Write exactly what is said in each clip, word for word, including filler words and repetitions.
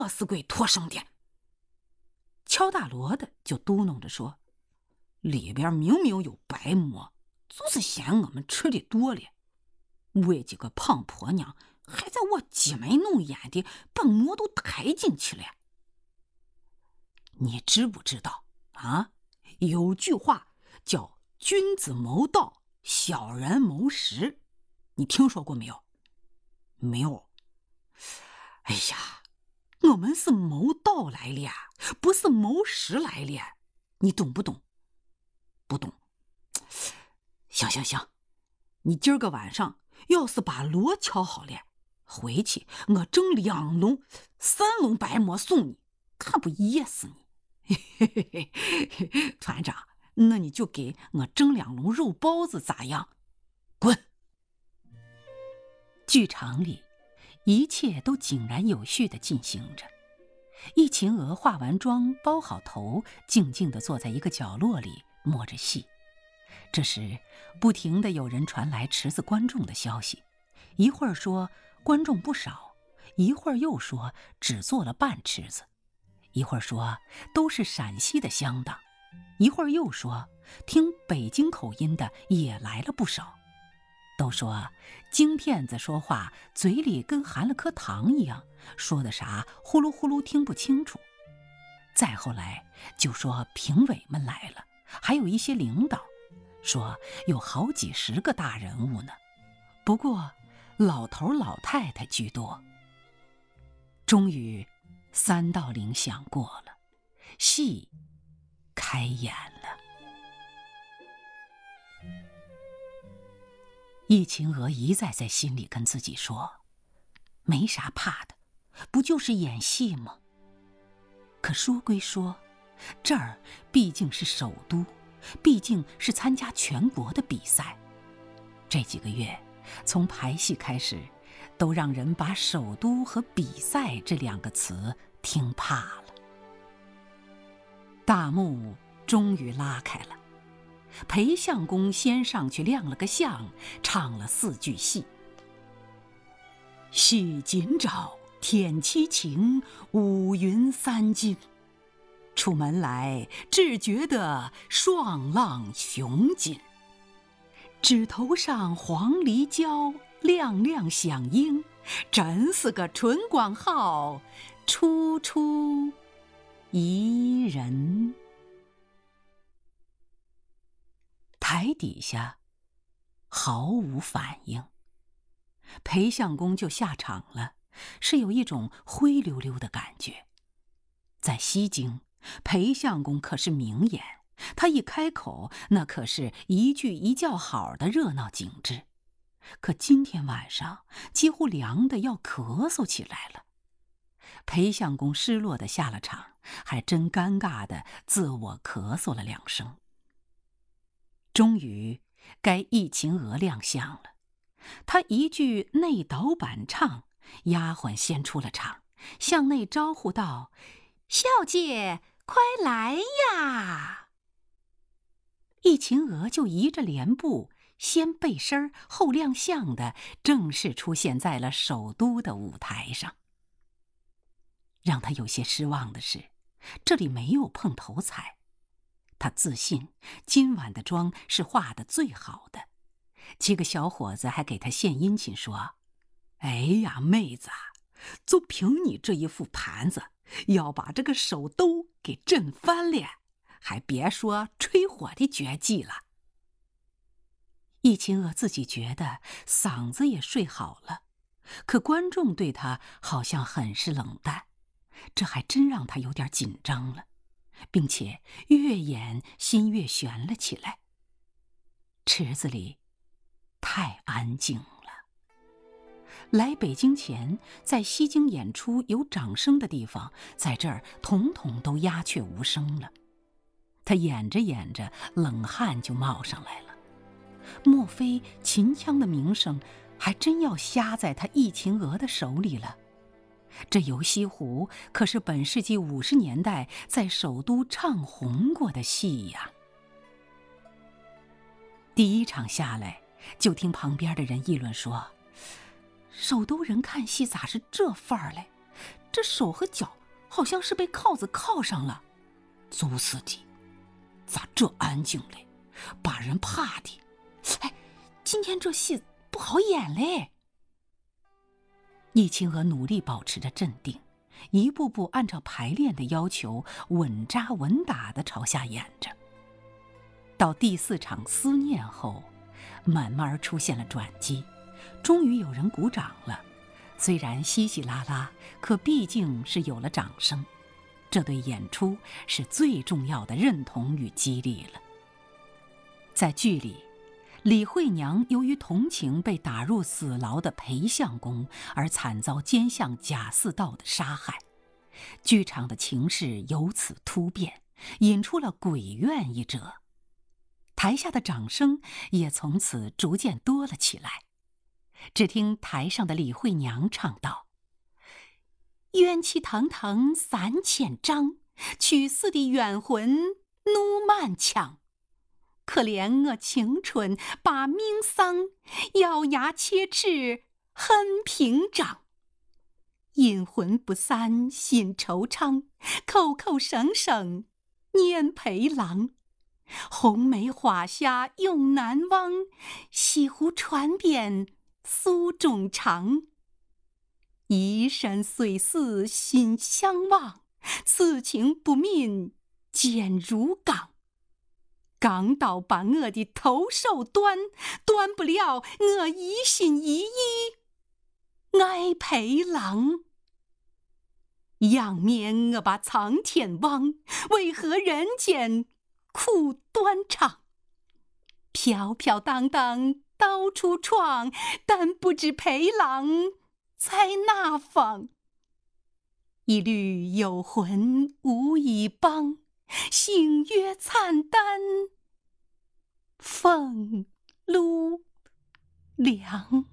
死鬼托生的。乔大罗的就嘟囔着说，里边明明有白馍，就是嫌我们吃的多了。为几个胖婆娘还在我挤眉弄眼的把馍都抬进去了。你知不知道啊？有句话叫君子谋道，小人谋食，你听说过没有？没有。哎呀，我们是谋道来了，不是谋食来了，你懂不懂？不懂。行行行，你今儿个晚上要是把锣敲好了，回去我蒸两笼、三笼白馍送你，看不噎死你。团长，那你就给我蒸两笼肉包子咋样？滚！剧场里一切都井然有序地进行着。一秦娥化完妆，包好头，静静地坐在一个角落里摸着戏。这时不停地有人传来池子观众的消息，一会儿说观众不少，一会儿又说只做了半池子，一会儿说都是陕西的乡党，一会儿又说听北京口音的也来了不少。都说京片子说话嘴里跟含了颗糖一样，说的啥呼噜呼噜听不清楚。再后来就说评委们来了，还有一些领导，说有好几十个大人物呢，不过老头老太太居多。终于三道铃响过了，戏开演了。易秦娥一再在心里跟自己说，没啥怕的，不就是演戏吗？可说归说，这儿毕竟是首都，毕竟是参加全国的比赛。这几个月从排戏开始，都让人把首都和比赛这两个词听怕了。大幕终于拉开了，裴相公先上去亮了个相，唱了四句戏。戏锦找天七情，五云三金，出门来只觉得双浪雄劲。指头上黄鹂交，亮亮响应，真是个春光好，处处宜人。台底下毫无反应，裴相公就下场了，是有一种灰溜溜的感觉。在西京，裴相公可是名演，他一开口，那可是一句一叫好的热闹景致。可今天晚上几乎凉得要咳嗽起来了。裴相公失落地下了场，还真尴尬地自我咳嗽了两声。终于该易秦娥亮相了，她一句内导板唱，丫鬟先出了场，向内招呼道：“小姐快来呀！”易秦娥就移着帘布，先背身后亮相的正式出现在了首都的舞台上。让她有些失望的是，这里没有碰头彩。他自信今晚的妆是化得最好的，几个小伙子还给他献殷勤说：“哎呀，妹子啊，就凭你这一副盘子，要把这个首都给震翻了，还别说吹火的绝技了。”易秦娥自己觉得嗓子也睡好了，可观众对他好像很是冷淡，这还真让他有点紧张了。并且越演心越悬了起来。池子里太安静了。来北京前，在西京演出有掌声的地方，在这儿统统都鸦雀无声了。他演着演着，冷汗就冒上来了。莫非秦腔的名声还真要瞎在他易秦娥的手里了？这游西湖可是本世纪五十年代在首都唱红过的戏呀。第一场下来，就听旁边的人议论说：“首都人看戏咋是这范儿嘞？ 这手和脚好像是被铐子铐上了。邹司机，咋这安静嘞？把人怕的。哎，今天这戏不好演嘞。易清娥努力保持着镇定，一步步按照排练的要求，稳扎稳打地朝下演着。到第四场思念后，慢慢出现了转机，终于有人鼓掌了。虽然稀稀拉拉，可毕竟是有了掌声，这对演出是最重要的认同与激励了。在剧里，李惠娘由于同情被打入死牢的裴相公，而惨遭奸相贾似道的杀害，剧场的情势由此突变，引出了鬼怨一折。台下的掌声也从此逐渐多了起来。只听台上的李惠娘唱道：“冤气腾腾三千丈，去死的冤魂怒满腔。可怜我青春把命丧，咬牙切齿恨屏障。阴魂不散心惆怅，口口声声念陪郎。红梅花下永难忘，西湖船边诉衷肠。一生虽死心相忘，此情不泯坚如钢。钢刀把我的头手断，断不了我一心一意爱陪郎。仰面我把苍天望，为何人间苦断肠？飘飘荡荡到处闯，但不知陪郎在哪方。一缕幽魂无依傍，星月惨淡风露凉。”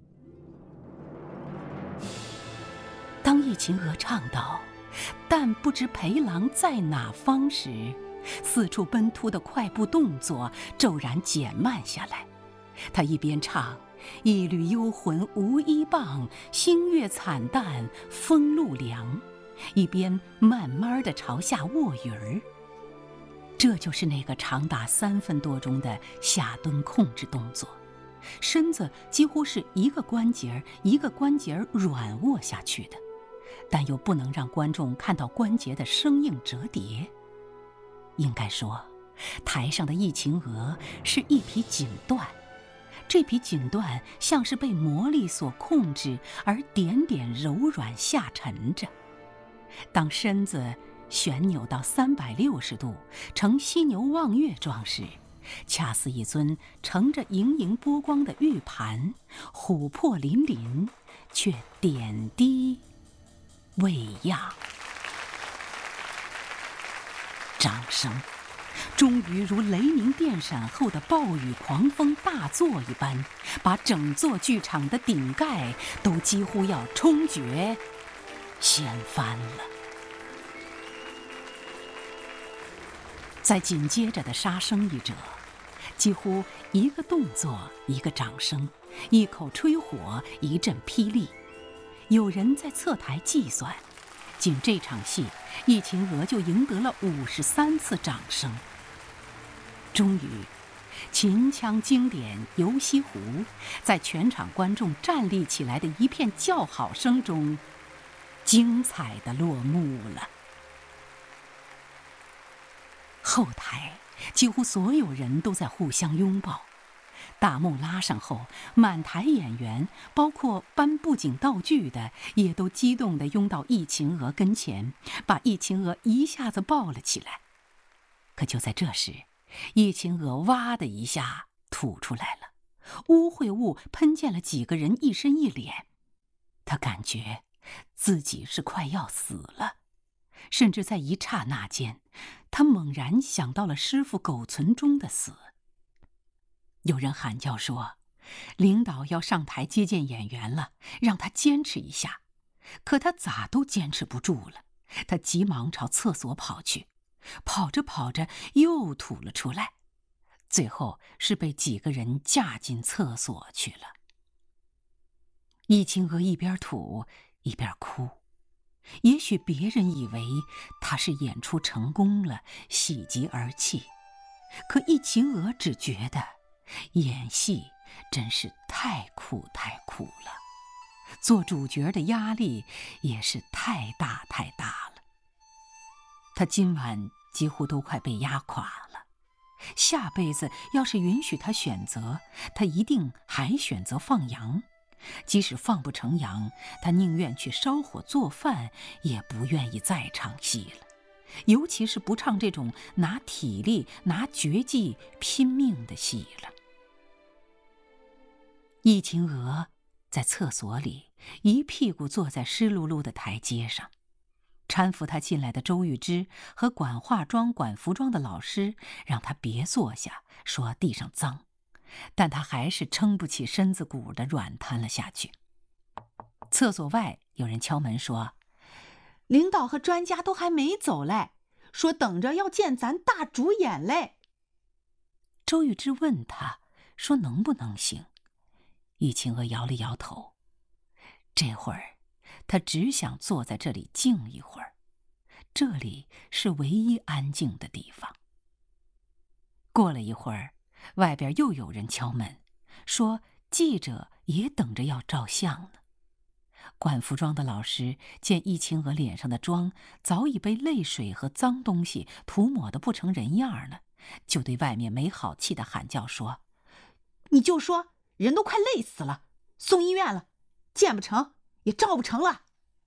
当易秦娥唱到“但不知陪郎在哪方”时，四处奔突的快步动作骤然减慢下来。他一边唱“一缕幽魂无依傍，星月惨淡风露凉”，一边慢慢地朝下卧云儿。这就是那个长达三分多钟的下蹲控制动作，身子几乎是一个关节一个关节软卧下去的，但又不能让观众看到关节的生硬折叠。应该说，台上的易秦娥是一匹锦缎，这匹锦缎像是被魔力所控制，而点点柔软下沉着。当身子旋扭到三百六十度，呈犀牛望月状时，恰似一尊盛着盈盈波光的玉盘，琥珀粼粼，却点滴未央。掌声终于如雷鸣电闪后的暴雨狂风大作一般，把整座剧场的顶盖都几乎要冲决掀翻了。在紧接着的杀声一者，几乎一个动作一个掌声，一口吹火一阵霹雳。有人在侧台计算，仅这场戏，易秦娥就赢得了五十三次掌声。终于，秦腔经典《游西湖》在全场观众站立起来的一片叫好声中，精彩地落幕了。后台几乎所有人都在互相拥抱。大幕拉上后，满台演员，包括搬布景道具的，也都激动地拥到易秦娥跟前，把易秦娥一下子抱了起来。可就在这时，易秦娥哇的一下吐出来了，污秽物喷溅了几个人一身一脸。她感觉自己是快要死了，甚至在一刹那间，她猛然想到了师傅苟存中的死。有人喊叫说，领导要上台接见演员了，让他坚持一下。可他咋都坚持不住了，他急忙朝厕所跑去，跑着跑着又吐了出来，最后是被几个人架进厕所去了。易秦娥一边吐一边哭， 也许别人以为他是演出成功了，喜极而泣，可易秦娥只觉得演戏真是太苦太苦了，做主角的压力也是太大太大了。他今晚几乎都快被压垮了，下辈子要是允许他选择，他一定还选择放羊。即使放不成羊，他宁愿去烧火做饭，也不愿意再唱戏了，尤其是不唱这种拿体力拿绝技拼命的戏了。易秦娥在厕所里一屁股坐在湿漉漉的台阶上，搀扶他进来的周玉芝和管化妆管服装的老师让他别坐下，说地上脏，但他还是撑不起身子骨的软瘫了下去。厕所外有人敲门说， 领导和专家都还没走嘞，说等着要见咱大主演嘞。 周玉芝问他说能不能行，易秦娥摇了摇头，这会儿他只想坐在这里静一会儿，这里是唯一安静的地方。过了一会儿，外边又有人敲门，说记者也等着要照相呢。管服装的老师见易秦娥脸上的妆早已被泪水和脏东西涂抹得不成人样了，就对外面没好气的喊叫说， 你就说人都快累死了，送医院了，见不成也照不成了。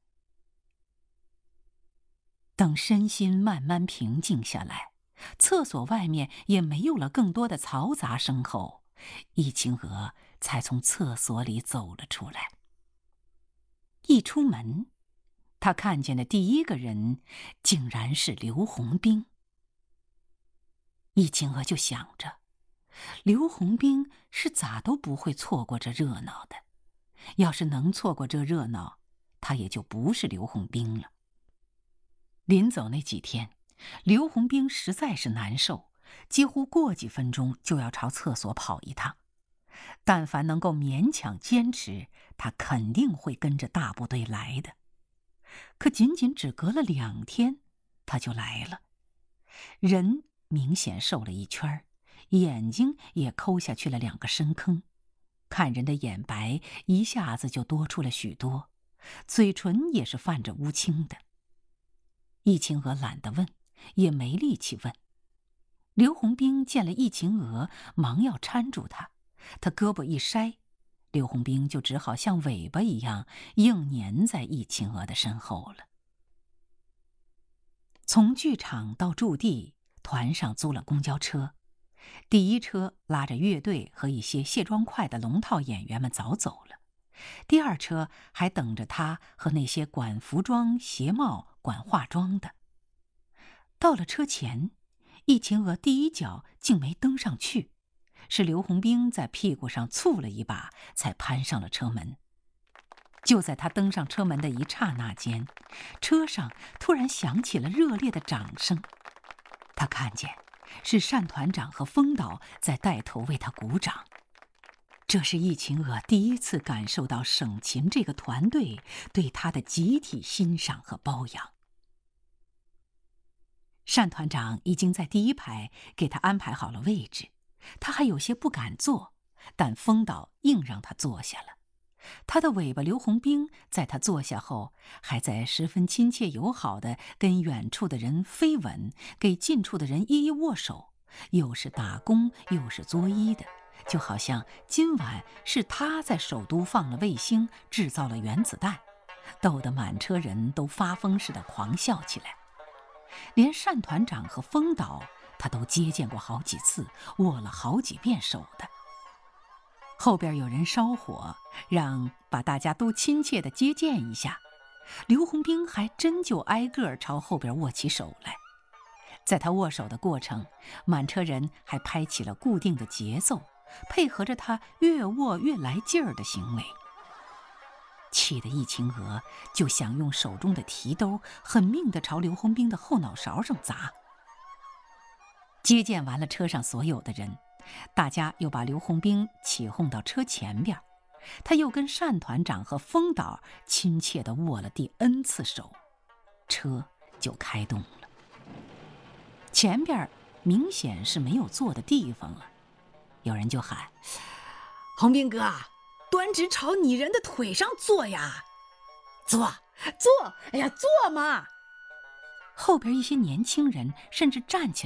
等身心慢慢平静下来，厕所外面也没有了更多的嘈杂声后，易秦娥才从厕所里走了出来。一出门，他看见的第一个人竟然是刘洪兵。易秦娥就想着，刘洪兵是咋都不会错过这热闹的，要是能错过这热闹，他也就不是刘洪兵了。临走那几天，刘洪兵实在是难受，几乎过几分钟就要朝厕所跑一趟。但凡能够勉强坚持，他肯定会跟着大部队来的。可仅仅只隔了两天，他就来了。人明显瘦了一圈，眼睛也抠下去了两个深坑，看人的眼白一下子就多出了许多，嘴唇也是泛着乌青的。易秦娥懒得问，也没力气问。刘洪兵见了易秦娥，忙要搀住他，他胳膊一筛，刘洪兵就只好像尾巴一样硬粘在易秦娥的身后了。从剧场到驻地，团上租了公交车，第一车拉着乐队和一些卸妆快的龙套演员们早走了，第二车还等着他和那些管服装、鞋帽、管化妆的。到了车前，易秦娥第一脚竟没登上去，是刘洪兵在屁股上簇了一把，才攀上了车门。就在他登上车门的一刹那间，车上突然响起了热烈的掌声。他看见是单团长和风导在带头为他鼓掌。这是易秦娥第一次感受到省琴这个团队对他的集体欣赏和包养。单团长已经在第一排给他安排好了位置，他还有些不敢坐，但风导硬让他坐下了。他的尾巴刘洪兵在他坐下后，还在十分亲切友好地跟远处的人飞吻，给近处的人一一握手，又是打工又是作揖的，就好像今晚是他在首都放了卫星，制造了原子弹，逗得满车人都发疯似的狂笑起来。连单团长和风导他都接见过好几次，握了好几遍手的。后边有人烧火，让把大家都亲切地接见一下，刘洪兵还真就挨个朝后边握起手来。在他握手的过程，满车人还拍起了固定的节奏，配合着他越握越来劲儿的行为。气得易秦娥就想用手中的提兜狠命地朝刘洪兵的后脑勺上砸。接见完了车上所有的人，大家又把刘洪兵起哄到车前边，他又跟单团长和风导亲切地握了第 N 次手， 车就开动了。前边明显是没有坐的地方了，有人就喊：“ 洪斌哥，端直朝你人的腿上坐呀！坐，坐，哎呀，坐嘛！” 后边一些年轻人甚至站起